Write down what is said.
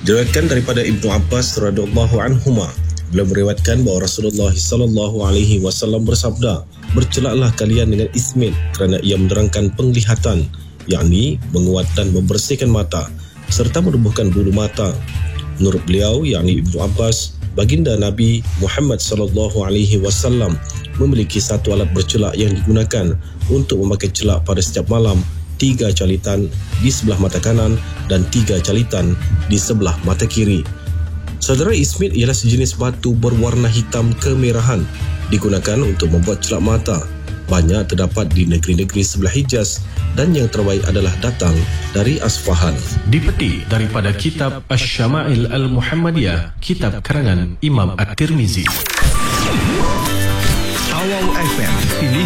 Diriwayatkan daripada Ibnu Abbas radhiyallahu anhuma, beliau meriwayatkan bahawa Rasulullah sallallahu alaihi wasallam bersabda, "Bercelaklah kalian dengan ismit kerana ia menerangkan penglihatan, yakni menguat dan membersihkan mata serta menubuhkan bulu mata." Menurut beliau, yakni Ibnu Abbas, baginda Nabi Muhammad sallallahu alaihi wasallam memiliki satu alat bercelak yang digunakan untuk memakai celak pada setiap malam, 3 calitan di sebelah mata kanan dan 3 calitan di sebelah mata kiri. Saudara, ismit ialah sejenis batu berwarna hitam kemerahan, digunakan untuk membuat celak mata. Banyak terdapat di negeri-negeri sebelah Hijaz dan yang terbaik adalah datang dari Asfahan. Dipetik daripada kitab Asy-Syama'il Al-Muhammadiyah, kitab karangan Imam At-Tirmizi. Awal FM